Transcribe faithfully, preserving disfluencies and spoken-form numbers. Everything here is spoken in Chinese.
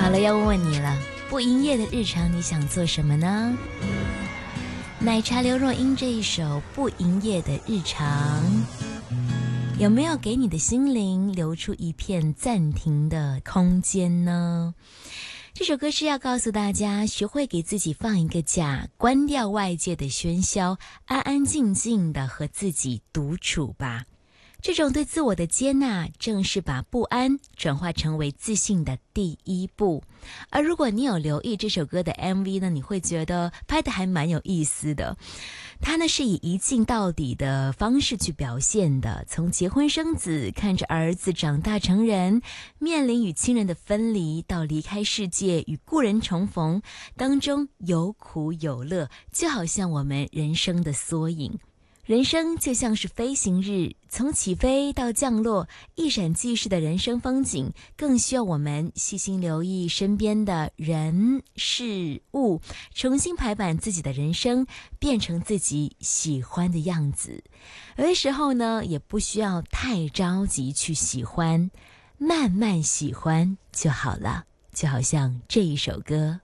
好了，要问问你了，不营业的日常你想做什么呢？奶茶刘若英这一首《不营业的日常》，有没有给你的心灵留出一片暂停的空间呢？这首歌是要告诉大家，学会给自己放一个假，关掉外界的喧嚣，安安静静的和自己独处吧。这种对自我的接纳，正是把不安转化成为自信的第一步。而如果你有留意这首歌的 M V 呢，你会觉得拍得还蛮有意思的。它呢是以一镜到底的方式去表现的，从结婚生子，看着儿子长大成人，面临与亲人的分离，到离开世界与故人重逢，当中有苦有乐，就好像我们人生的缩影。人生就像是飞行日，从起飞到降落，一闪即逝的人生风景，更需要我们细心留意身边的人事物，重新排版自己的人生，变成自己喜欢的样子。有的时候呢，也不需要太着急去喜欢，慢慢喜欢就好了。就好像这一首歌。